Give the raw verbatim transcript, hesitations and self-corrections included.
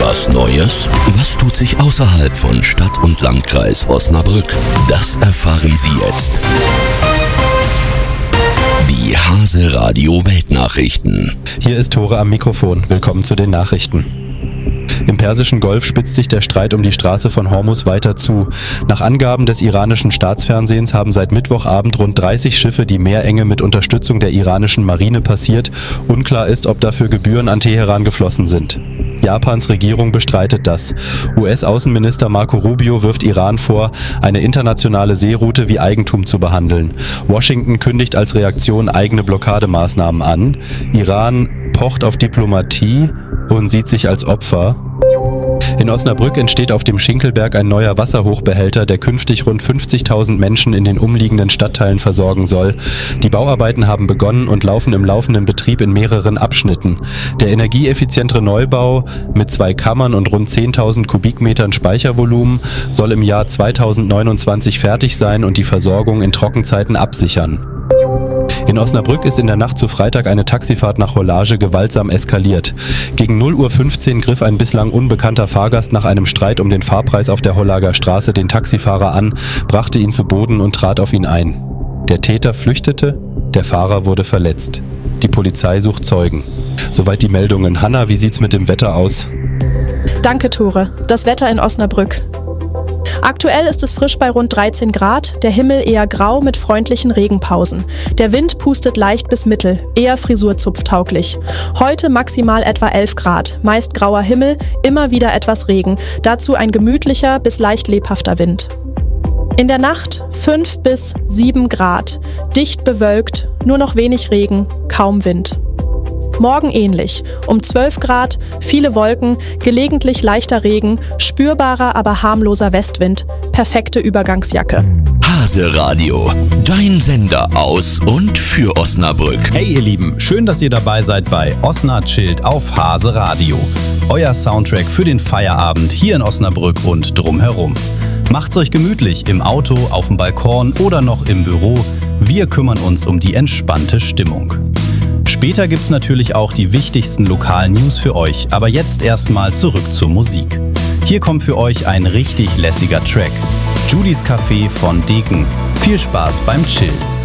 Was Neues? Was tut sich außerhalb von Stadt und Landkreis Osnabrück? Das erfahren Sie jetzt. Die Hase Radio Weltnachrichten. Hier ist Tore am Mikrofon. Willkommen zu den Nachrichten. Im Persischen Golf spitzt sich der Streit um die Straße von Hormuz weiter zu. Nach Angaben des iranischen Staatsfernsehens haben seit Mittwochabend rund dreißig Schiffe die Meerenge mit Unterstützung der iranischen Marine passiert. Unklar ist, ob dafür Gebühren an Teheran geflossen sind. Japans Regierung bestreitet das. U S-Außenminister Marco Rubio wirft Iran vor, eine internationale Seeroute wie Eigentum zu behandeln. Washington kündigt als Reaktion eigene Blockademaßnahmen an. Iran pocht auf Diplomatie und sieht sich als Opfer. In Osnabrück entsteht auf dem Schinkelberg ein neuer Wasserhochbehälter, der künftig rund fünfzigtausend Menschen in den umliegenden Stadtteilen versorgen soll. Die Bauarbeiten haben begonnen und laufen im laufenden Betrieb in mehreren Abschnitten. Der energieeffizientere Neubau mit zwei Kammern und rund zehntausend Kubikmetern Speichervolumen soll im Jahr zweitausendneunundzwanzig fertig sein und die Versorgung in Trockenzeiten absichern. In Osnabrück ist in der Nacht zu Freitag eine Taxifahrt nach Hollage gewaltsam eskaliert. Gegen null Uhr fünfzehn griff ein bislang unbekannter Fahrgast nach einem Streit um den Fahrpreis auf der Hollager Straße den Taxifahrer an, brachte ihn zu Boden und trat auf ihn ein. Der Täter flüchtete, der Fahrer wurde verletzt. Die Polizei sucht Zeugen. Soweit die Meldungen. Hanna, wie sieht's mit dem Wetter aus? Danke, Tore. Das Wetter in Osnabrück. Aktuell ist es frisch bei rund dreizehn Grad, der Himmel eher grau mit freundlichen Regenpausen. Der Wind pustet leicht bis mittel, eher frisurzupftauglich. Heute maximal etwa elf Grad, meist grauer Himmel, immer wieder etwas Regen, dazu ein gemütlicher bis leicht lebhafter Wind. In der Nacht fünf bis sieben Grad, dicht bewölkt, nur noch wenig Regen, kaum Wind. Morgen ähnlich, um zwölf Grad, viele Wolken, gelegentlich leichter Regen, spürbarer, aber harmloser Westwind, perfekte Übergangsjacke. Hase Radio, dein Sender aus und für Osnabrück. Hey ihr Lieben, schön, dass ihr dabei seid bei Osna Chillt auf Hase Radio. Euer Soundtrack für den Feierabend hier in Osnabrück und drumherum. Macht's euch gemütlich im Auto, auf dem Balkon oder noch im Büro. Wir kümmern uns um die entspannte Stimmung. Später gibt's natürlich auch die wichtigsten lokalen News für euch, aber jetzt erstmal zurück zur Musik. Hier kommt für euch ein richtig lässiger Track. Julie's Café von Deken. Viel Spaß beim Chillen.